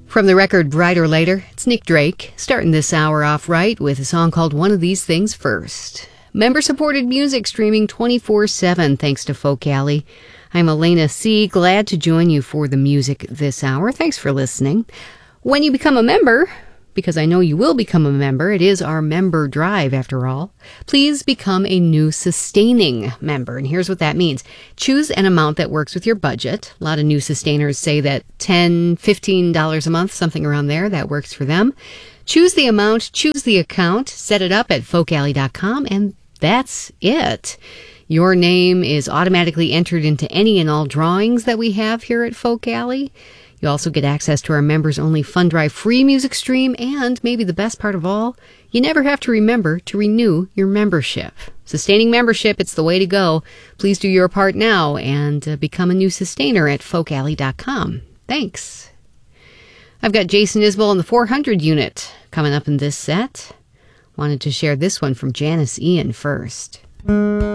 From the record Brighter Later, it's Nick Drake, starting this hour off right with a song called One of These Things First. Member-supported music streaming 24/7 thanks to Folk Alley. I'm Elena C., glad to join you for the music this hour. Thanks for listening. When you become a member, because I know you will become a member, it is our member drive after all, please become a new sustaining member. And here's what that means. Choose an amount that works with your budget. A lot of new sustainers say that $10, $15 a month, something around there, that works for them. Choose the amount, choose the account, set it up at folkalley.com, and that's it. Your name is automatically entered into any and all drawings that we have here at Folk Alley. You also get access to our members-only Fund Drive free music stream, and maybe the best part of all, you never have to remember to renew your membership. Sustaining membership, it's the way to go. Please do your part now and become a new sustainer at folkalley.com. Thanks. I've got Jason Isbell and the 400 unit coming up in this set. Wanted to share this one from Janice Ian first.